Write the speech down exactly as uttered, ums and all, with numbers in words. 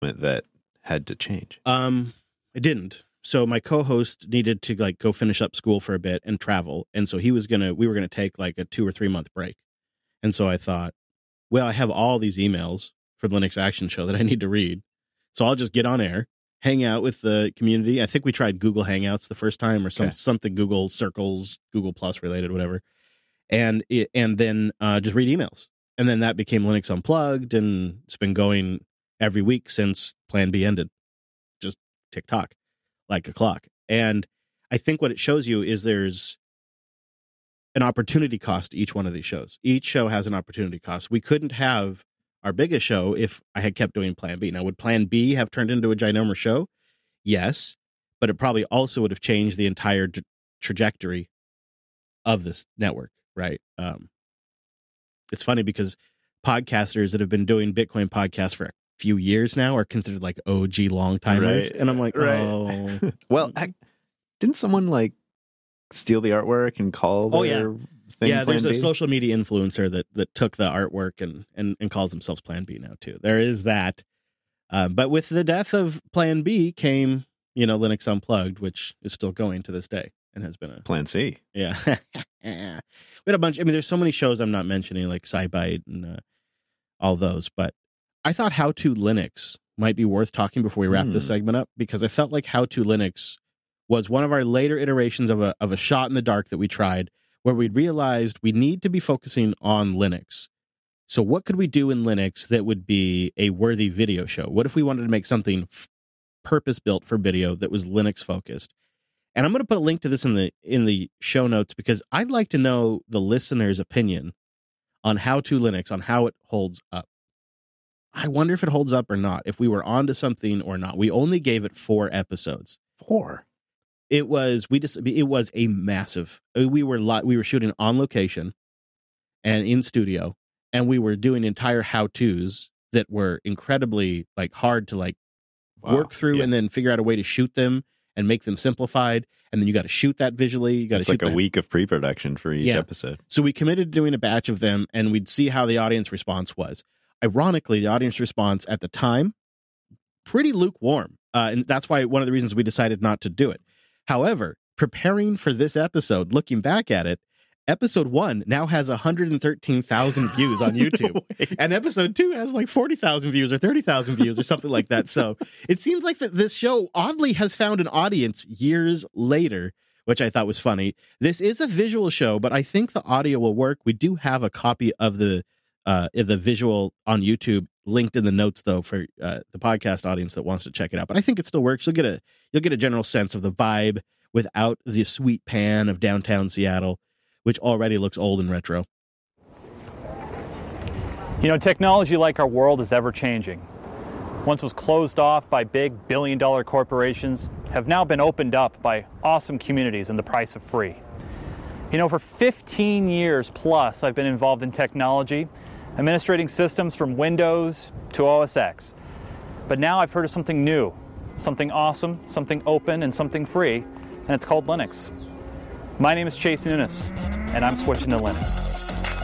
that had to change? Um, I didn't. So my co-host needed to like go finish up school for a bit and travel. And so he was going to, we were going to take like a two or three month break. And so I thought, well, I have all these emails for the Linux Action Show that I need to read. So I'll just get on air, hang out with the community. I think we tried Google Hangouts the first time, or some okay. something Google Circles, Google Plus related, whatever. And it, and then uh, just read emails. And then that became Linux Unplugged, and it's been going every week since Plan B ended. Just tick-tock, like a clock. And I think what it shows you is there's an opportunity cost to each one of these shows. Each show has an opportunity cost. We couldn't have our biggest show if I had kept doing Plan B. Now, would Plan B have turned into a ginormous show? Yes, but it probably also would have changed the entire tra- trajectory of this network, right? Um, it's funny because podcasters that have been doing Bitcoin podcasts for a few years now are considered like O G long timers, right. and I'm like, right. oh, well, I, didn't someone like steal the artwork and call their oh yeah. thing Yeah, Plan there's B? a social media influencer that that took the artwork and and, and calls themselves Plan B now too. There is that. Uh, but with the death of Plan B came, you know, Linux Unplugged, which is still going to this day and has been a Plan C. Yeah, we had a bunch. I mean, there's so many shows I'm not mentioning, like SciByte and uh, all those. But I thought How to Linux might be worth talking before we wrap Hmm. this segment up, because I felt like How to Linux was one of our later iterations of a of a shot in the dark that we tried, where we realized we need to be focusing on Linux. So what could we do in Linux that would be a worthy video show? What if we wanted to make something f- purpose-built for video that was Linux-focused? And I'm going to put a link to this in the in the show notes, because I'd like to know the listener's opinion on How to Linux, on how it holds up. I wonder if it holds up or not, if we were onto something or not. We only gave it four episodes. Four? It was we just it was a massive. We were li- we were shooting on location and in studio, and we were doing entire how-tos that were incredibly like hard to like Wow. work through, Yeah. and then figure out a way to shoot them and make them simplified. And then you got to shoot that visually. You got to It's shoot like a that. week of pre-production for each Yeah. episode. So we committed to doing a batch of them, and we'd see how the audience response was. Ironically, the audience response at the time, pretty lukewarm. Uh, and that's why one of the reasons we decided not to do it. However, preparing for this episode, looking back at it, episode one now has one hundred thirteen thousand views on YouTube. No way. And episode two has like forty thousand views or thirty thousand views or something like that. So it seems like that this show oddly has found an audience years later, which I thought was funny. This is a visual show, but I think the audio will work. We do have a copy of the uh, the visual on YouTube linked in the notes, though, for uh, the podcast audience that wants to check it out. But I think it still works. You'll get a you'll get a general sense of the vibe without the sweet pan of downtown Seattle, which already looks old and retro. You know, technology like our world is ever changing. Once was closed off by big billion dollar corporations, have now been opened up by awesome communities and the price of free. You know, for fifteen years plus, I've been involved in technology, administrating systems from Windows to O S X. But now I've heard of something new, something awesome, something open, and something free, and it's called Linux. My name is Chase Nunes, and I'm switching to Linux.